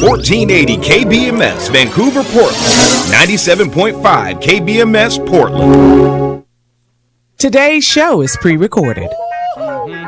1480 KBMS Vancouver, Portland. 97.5 KBMS Portland. Today's show is pre-recorded.